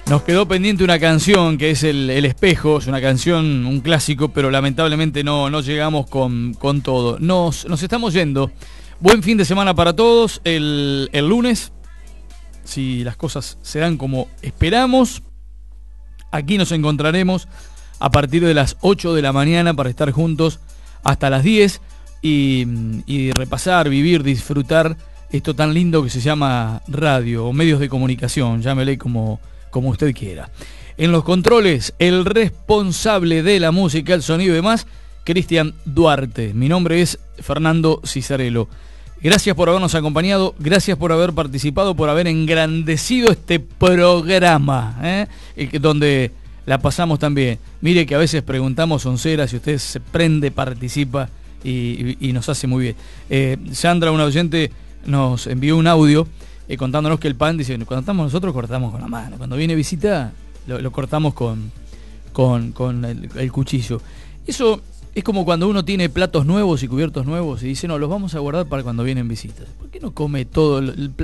Nos quedó pendiente una canción que es el Espejo, es una canción, un clásico, pero lamentablemente no llegamos con todo. Nos estamos yendo. Buen fin de semana para todos. El lunes, si las cosas se dan como esperamos, aquí nos encontraremos a partir de las 8 de la mañana para estar juntos hasta las 10 y repasar, vivir, disfrutar esto tan lindo que se llama radio o medios de comunicación, llámele como usted quiera. En los controles, el responsable de la música, el sonido y demás, Cristian Duarte. Mi nombre es Fernando Cisarello. Gracias por habernos acompañado, gracias por haber participado, por haber engrandecido este programa, donde la pasamos tan bien. Mire que a veces preguntamos onceras y usted se prende, participa y nos hace muy bien. Sandra, una oyente, nos envió un audio contándonos que el pan, dice, cuando estamos nosotros cortamos con la mano, cuando viene visita lo cortamos con el cuchillo. Eso es como cuando uno tiene platos nuevos y cubiertos nuevos y dice, no, los vamos a guardar para cuando vienen visitas. ¿Por qué no come todo?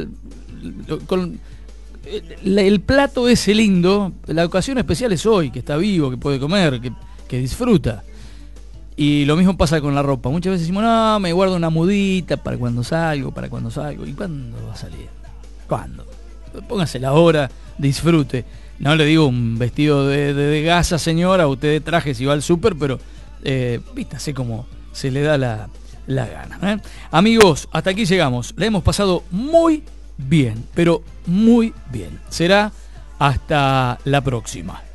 El plato ese lindo, la ocasión especial es hoy, que está vivo, que puede comer, que disfruta. Y lo mismo pasa con la ropa. Muchas veces decimos, no, me guardo una mudita para cuando salgo. ¿Y cuándo va a salir? ¿Cuándo? Póngasela ahora, disfrute. No le digo un vestido de gasa, señora, usted de traje si va al súper, pero vístase como se le da la gana. Amigos, hasta aquí llegamos. La hemos pasado muy bien, pero muy bien. Será hasta la próxima.